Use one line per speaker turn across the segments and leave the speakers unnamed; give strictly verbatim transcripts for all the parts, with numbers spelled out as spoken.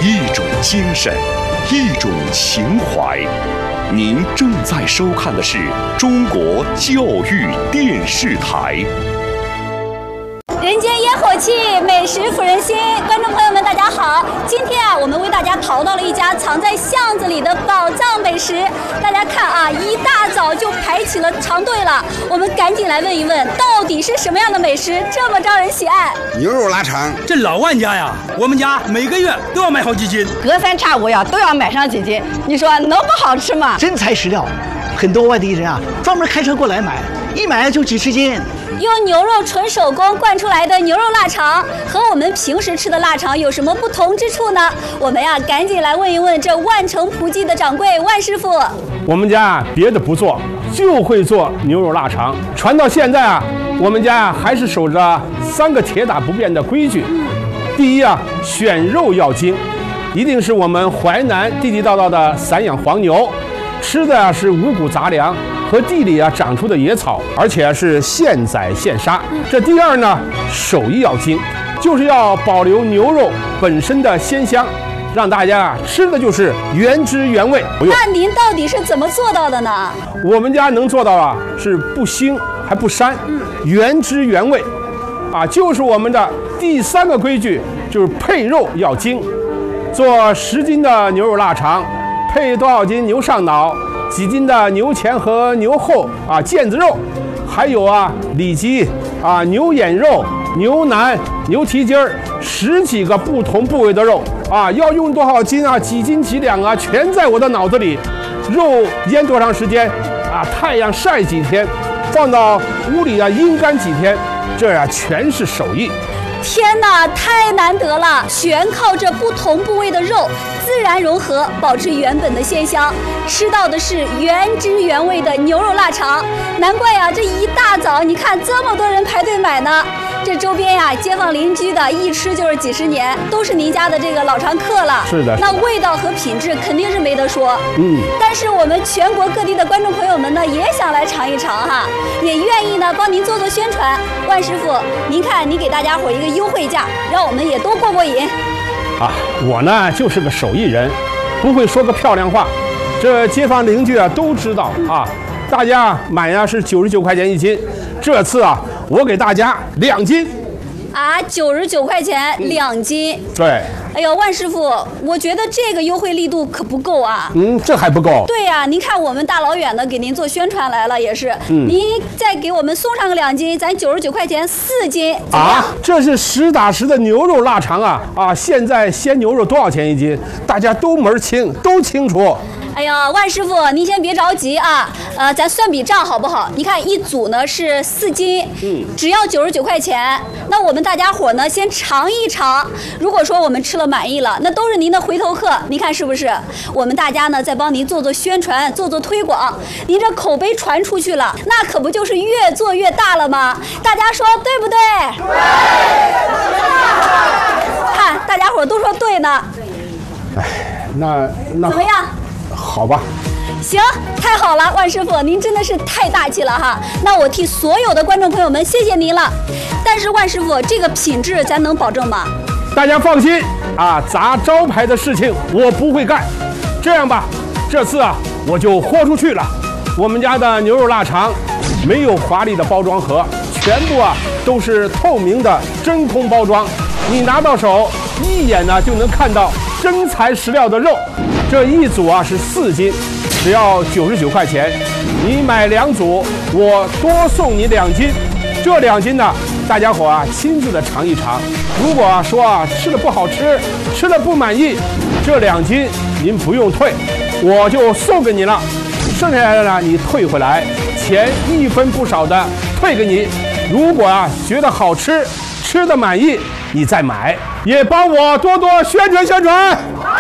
一种精神，一种情怀。您正在收看的是中国教育电视台。
人间烟火气，美食抚人心。观众朋友们，大家好！今天啊，我们为大家淘到了一家藏在巷子里的宝藏美食。大家看啊，一大早就排起了长队了。我们赶紧来问一问，到底是什么样的美食这么招人喜爱？
牛肉腊肠，
这老万家呀，我们家每个月都要买好几斤，
隔三差五呀都要买上几斤。你说能不好吃吗？
真材实料，很多外地人啊专门开车过来买，一买就几十斤。
用牛肉纯手工灌出来的牛肉腊肠，和我们平时吃的腊肠有什么不同之处呢？我们呀，赶紧来问一问这万城璞记的掌柜万师傅。
我们家别的不做，就会做牛肉腊肠。传到现在啊，我们家还是守着三个铁打不变的规矩。第一啊，选肉要精，一定是我们淮南地地道道的散养黄牛，吃的啊是五谷杂粮和地里啊长出的野草，而且是现宰现杀。这第二呢，手艺要精，就是要保留牛肉本身的鲜香，让大家啊吃的就是原汁原味。
那您到底是怎么做到的呢？
我们家能做到啊，是不腥还不膻，原汁原味，啊，就是我们的第三个规矩，就是配肉要精。做十斤的牛肉腊肠，配多少斤牛上脑？几斤的牛前和牛后啊腱子肉，还有啊里脊啊牛眼肉、牛腩、牛蹄筋儿，十几个不同部位的肉啊，要用多少斤啊，几斤几两啊，全在我的脑子里。肉腌多长时间啊？太阳晒几天？放到屋里啊阴干几天？这呀、啊、全是手艺。
天哪，太难得了！全靠这不同部位的肉自然融合，保持原本的鲜香，吃到的是原汁原味的牛肉腊肠。难怪呀、啊，这一大早你看这么多人排队买呢。这周边呀、啊，街坊邻居的一吃就是几十年，都是您家的这个老常客了。
是的，
那味道和品质肯定是没得说。
嗯，
但是我们全国各地的观众朋友们呢，也想来尝一尝哈，也愿意呢帮您做做宣传。万师傅，您看您给大家伙一个优惠价，让我们也都过过瘾。
啊，我呢就是个手艺人，不会说个漂亮话，这街坊邻居啊都知道啊。大家买呀是九十九块钱一斤，这次啊我给大家两斤。
啊，九十九块钱两斤。
对。
哎呦，万师傅，我觉得这个优惠力度可不够啊。
嗯，这还不够。
对呀、啊，您看我们大老远的给您做宣传来了，也是。嗯。您再给我们送上个两斤，咱九十九块钱四斤。
啊，这是实打实的牛肉腊肠啊！啊，现在鲜牛肉多少钱一斤？大家都门清，都清楚。
哎呀，万师傅，您先别着急啊，呃，咱算笔账好不好？你看一组呢是四斤，嗯，只要九十九块钱。那我们大家伙呢先尝一尝，如果说我们吃了满意了，那都是您的回头客。您看是不是？我们大家呢再帮您做做宣传，做做推广，您这口碑传出去了，那可不就是越做越大了吗？大家说对不对？对。看大家伙都说对呢。
哎，那那
怎么样？
好吧，
行，太好了，万师傅，您真的是太大气了哈。那我替所有的观众朋友们谢谢您了。但是万师傅，这个品质咱能保证吗？
大家放心啊，砸招牌的事情我不会干。这样吧，这次啊我就豁出去了。我们家的牛肉腊肠没有华丽的包装盒，全部啊都是透明的真空包装，你拿到手一眼呢就能看到真材实料的肉。这一组啊是四斤，只要九十九块钱。你买两组，我多送你两斤。这两斤呢，大家伙啊亲自的尝一尝。如果啊说啊吃的不好吃，吃的不满意，这两斤您不用退，我就送给你了。剩下来的呢，你退回来，钱一分不少的退给你。如果啊觉得好吃，吃的满意，你再买，也帮我多多宣传宣传。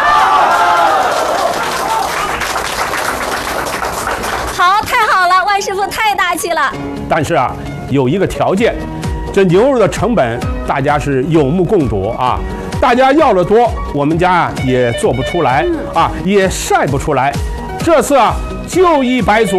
好，太好了，万师傅太大气了。
但是啊，有一个条件，这牛肉的成本大家是有目共睹啊。大家要的多，我们家啊也做不出来啊，也晒不出来。这次啊，就一百组。